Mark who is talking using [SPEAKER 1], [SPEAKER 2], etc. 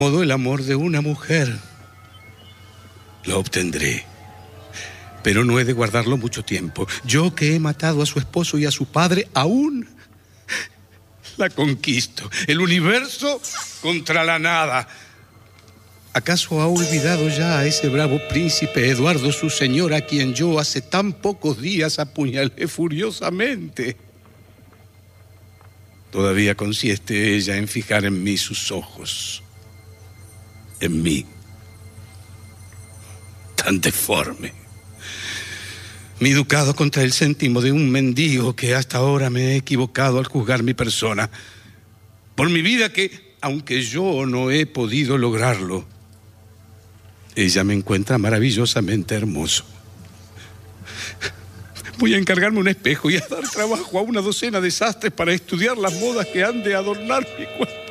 [SPEAKER 1] modo el amor de una mujer. Lo obtendré, pero no he de guardarlo mucho tiempo. Yo, que he matado a su esposo y a su padre, aún la conquisto. El universo contra la nada. ¿Acaso ha olvidado ya a ese bravo príncipe Eduardo, su señor, a quien yo hace tan pocos días apuñalé furiosamente? Todavía consiente ella en fijar en mí sus ojos. En mí, tan deforme. Mi ducado contra el céntimo de un mendigo, que hasta ahora me he equivocado al juzgar mi persona. Por mi vida que, aunque yo no he podido lograrlo, ella me encuentra maravillosamente hermoso. Voy a encargarme un espejo y a dar trabajo a una docena de sastres para estudiar las modas que han de adornar mi cuerpo.